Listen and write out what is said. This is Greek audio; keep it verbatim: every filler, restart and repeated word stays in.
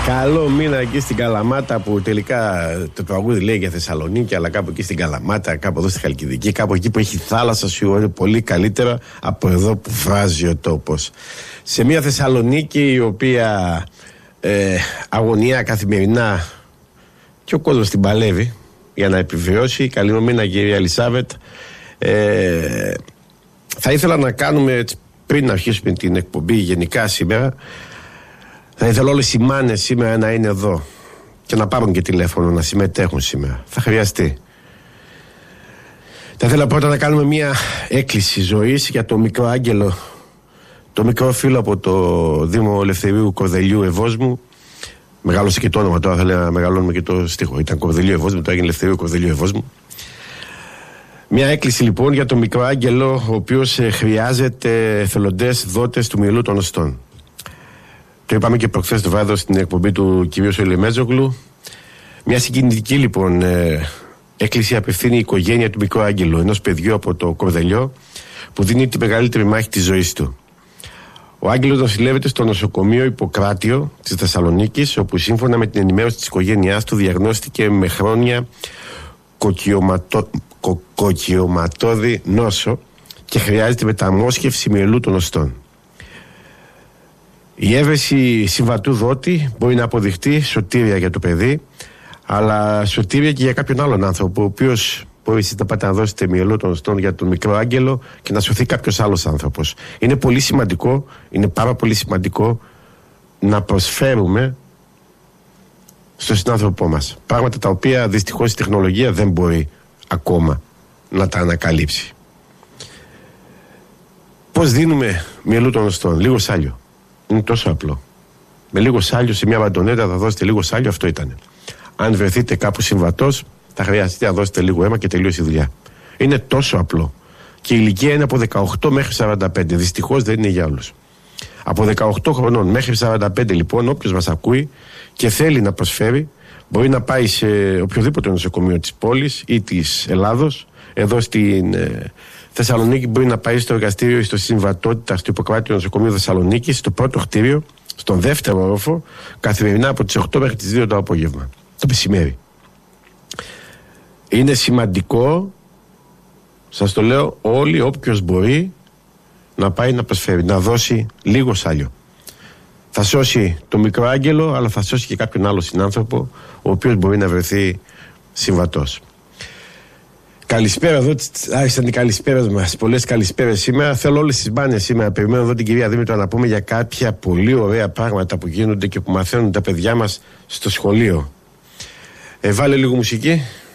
Καλό μήνα εκεί στην Καλαμάτα, που τελικά το τραγούδι λέει για Θεσσαλονίκη, αλλά κάπου εκεί στην Καλαμάτα, κάπου εδώ στη Χαλκιδική, κάπου εκεί που έχει θάλασσα, σου είναι πολύ καλύτερα από εδώ που βράζει ο τόπος. Σε μια Θεσσαλονίκη η οποία ε, αγωνιά καθημερινά και ο κόσμος την παλεύει για να επιβιώσει. Καλή μήνα, κυρία Ελισάβετ. Ε, θα ήθελα να κάνουμε, πριν να αρχίσουμε την εκπομπή γενικά σήμερα, θα ήθελα όλες οι μάνες σήμερα να είναι εδώ και να πάρουν και τηλέφωνο, να συμμετέχουν σήμερα. Θα χρειαστεί. Θα ήθελα πρώτα να κάνουμε μια έκκληση ζωής για το μικρό άγγελο, το μικρό φίλο από το Δήμο Ελευθερίου Κορδελιού Ευόσμου. Μεγάλωσε και το όνομα, τώρα θα λέω να μεγαλώνουμε και το στίχο. Ήταν Κορδελιού Ευόσμου, τώρα έγινε Ελευθερίου Κορδελιού Ευόσμου. Μια έκκληση λοιπόν για το μικρό άγγελο, ο οποίος ε, χρειάζεται εθελοντές δότες του μυελού των οστών. Το είπαμε και προχθές το βράδυ στην εκπομπή του κ. Σολεμέτζογλου. Μια συγκινητική λοιπόν ε, έκκληση απευθύνει η οικογένεια του μικρού άγγελου, ενός παιδιού από το Κορδελιό, που δίνει τη μεγαλύτερη μάχη της ζωής του. Ο άγγελος νοσηλεύεται στο νοσοκομείο Ιπποκράτιο της Θεσσαλονίκης, όπου σύμφωνα με την ενημέρωση της οικογένειάς του διαγνώστηκε με χρόνια κοκκιωματο... κο... κοκκιωματώδη νόσο και χρειάζεται μεταμόσχευση μυελού των οστών. Η έβρεση συμβατού δότη μπορεί να αποδειχτεί σωτήρια για το παιδί, αλλά σωτήρια και για κάποιον άλλον άνθρωπο, ο οποίος μπορεί εσείς να πάτε να δώσετε μυελό των οστών για τον μικρό άγγελο και να σωθεί κάποιος άλλος άνθρωπος. Είναι πολύ σημαντικό, είναι πάρα πολύ σημαντικό να προσφέρουμε στον συνάνθρωπό μας πράγματα τα οποία δυστυχώς η τεχνολογία δεν μπορεί ακόμα να τα ανακαλύψει. Πώς δίνουμε μυελό των οστών? Λίγο σάλιο. Είναι τόσο απλό. Με λίγο σάλιο σε μια βαντονέτα θα δώσετε λίγο σάλιο, αυτό ήταν. Αν βρεθείτε κάπου συμβατός, θα χρειαστεί να δώσετε λίγο αίμα και τελείωσε η δουλειά. Είναι τόσο απλό. Και η ηλικία είναι από δεκαοκτώ μέχρι σαράντα πέντε. Δυστυχώς δεν είναι για όλους. Από δεκαοκτώ χρονών μέχρι σαράντα πέντε λοιπόν, όποιος μας ακούει και θέλει να προσφέρει, μπορεί να πάει σε οποιοδήποτε νοσοκομείο της πόλης ή της Ελλάδος. Εδώ στην ε, Θεσσαλονίκη μπορεί να πάει στο εργαστήριο στο συμβατότητα στο Ιπποκράτιο Νοσοκομείο Θεσσαλονίκης, στο πρώτο κτίριο, στον δεύτερο όροφο, καθημερινά από τις οκτώ μέχρι τις δύο το απόγευμα, το μεσημέρι. Είναι σημαντικό, σας το λέω, όλοι, όποιος μπορεί να πάει να προσφέρει, να δώσει λίγο σάλιο. Θα σώσει το μικρό άγγελο, αλλά θα σώσει και κάποιον άλλο συνάνθρωπο, ο οποίος μπορεί να βρεθεί συμβατός. Καλησπέρα εδώ, άρχισαν οι καλησπέρες μας, πολλές καλησπέρες σήμερα. Θέλω όλες τις μπάνες σήμερα, περιμένω εδώ την κυρία Δήμητρα να πούμε για κάποια πολύ ωραία πράγματα που γίνονται και που μαθαίνουν τα παιδιά μας στο σχολείο. Ε, βάλε λίγο μουσική.